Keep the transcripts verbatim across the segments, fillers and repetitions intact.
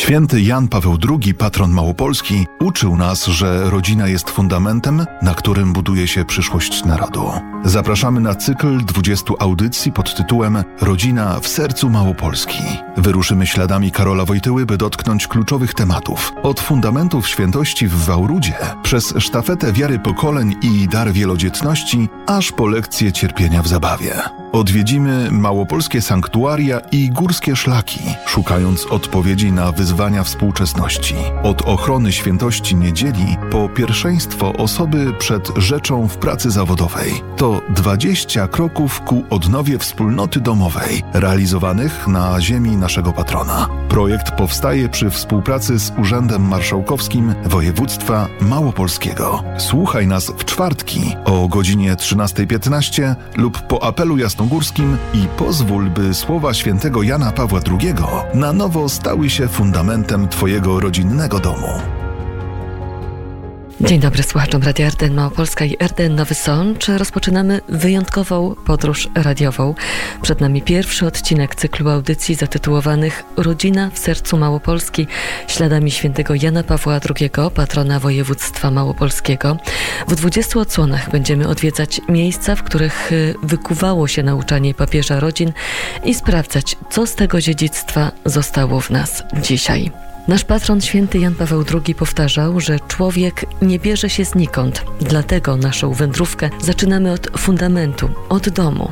Święty Jan Paweł drugi, patron Małopolski, uczył nas, że rodzina jest fundamentem, na którym buduje się przyszłość narodu. Zapraszamy na cykl dwudziestu audycji pod tytułem Rodzina w sercu Małopolski. Wyruszymy śladami Karola Wojtyły, by dotknąć kluczowych tematów. Od fundamentów świętości w Wałrudzie, przez sztafetę wiary pokoleń i dar wielodzietności, aż po lekcje cierpienia w zabawie. Odwiedzimy małopolskie sanktuaria i górskie szlaki, szukając odpowiedzi na wyzwania współczesności. Od ochrony świętości niedzieli po pierwszeństwo osoby przed rzeczą w pracy zawodowej. To dwadzieścia kroków ku odnowie wspólnoty domowej, realizowanych na ziemi naszego patrona. Projekt powstaje przy współpracy z Urzędem Marszałkowskim Województwa Małopolskiego. Słuchaj nas w czwartki o godzinie trzynasta piętnaście lub po apelu jasnogórskim i pozwól, by słowa świętego Jana Pawła drugiego na nowo stały się fundamentem Twojego rodzinnego domu. Dzień dobry słuchaczom Radia R D N Małopolska i R D N Nowy Sącz. Rozpoczynamy wyjątkową podróż radiową. Przed nami pierwszy odcinek cyklu audycji zatytułowanych Rodzina w sercu Małopolski, śladami świętego Jana Pawła drugiego, patrona województwa małopolskiego. W dwudziestu odsłonach będziemy odwiedzać miejsca, w których wykuwało się nauczanie papieża rodzin i sprawdzać, co z tego dziedzictwa zostało w nas dzisiaj. Nasz patron święty Jan Paweł drugi powtarzał, że człowiek nie bierze się znikąd. Dlatego naszą wędrówkę zaczynamy od fundamentu, od domu.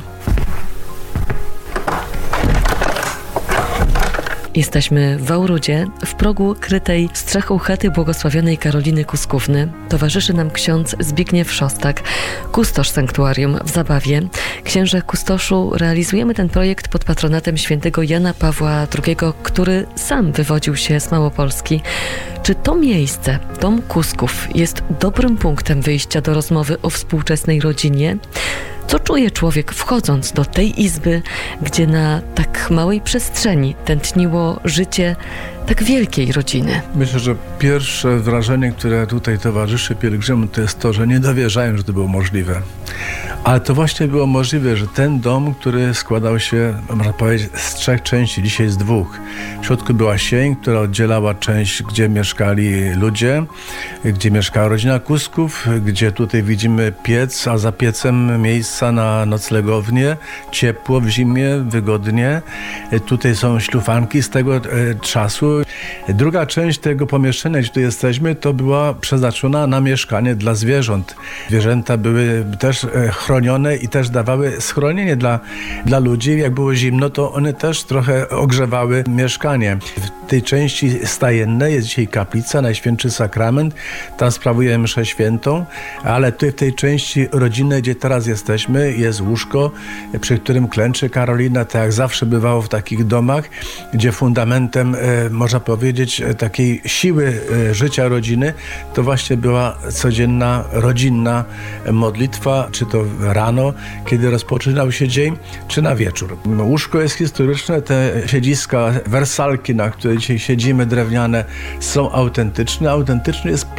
Jesteśmy w Wałrudzie, w progu krytej strzechą chaty błogosławionej Karoliny Kuskówny. Towarzyszy nam ksiądz Zbigniew Szostak, kustosz sanktuarium w Zabawie. Księże kustoszu, realizujemy ten projekt pod patronatem świętego Jana Pawła drugiego, który sam wywodził się z Małopolski. Czy to miejsce, dom Kusków, jest dobrym punktem wyjścia do rozmowy o współczesnej rodzinie? Co czuje człowiek, wchodząc do tej izby, gdzie na tak małej przestrzeni tętniło życie tak wielkiej rodziny? Myślę, że pierwsze wrażenie, które tutaj towarzyszy pielgrzymom, to jest to, że nie dowierzają, że to było możliwe. Ale to właśnie było możliwe, że ten dom, który składał się, można powiedzieć, z trzech części, dzisiaj z dwóch. W środku była sień, która oddzielała część, gdzie mieszkali ludzie, gdzie mieszkała rodzina Kusków, gdzie tutaj widzimy piec, a za piecem miejsca na noclegownię, ciepło w zimie, wygodnie. Tutaj są ślufanki z tego e, czasu. Druga część tego pomieszczenia, gdzie tu jesteśmy, to była przeznaczona na mieszkanie dla zwierząt. Zwierzęta były też e, chronione i też dawały schronienie dla, dla ludzi. Jak było zimno, to one też trochę ogrzewały mieszkanie. W tej części stajennej jest dzisiaj kaplica, Najświętszy Sakrament. Tam sprawujemy mszę świętą, ale tutaj w tej części rodzinnej, gdzie teraz jesteśmy, jest łóżko, przy którym klęczy Karolina, tak jak zawsze bywało w takich domach, gdzie fundamentem, e, można powiedzieć, takiej siły e, życia rodziny, to właśnie była codzienna, rodzinna modlitwa, czy to rano, kiedy rozpoczynał się dzień, czy na wieczór. Łóżko jest historyczne, te siedziska, wersalki, na których dzisiaj siedzimy, drewniane, są autentyczne. Autentyczny jest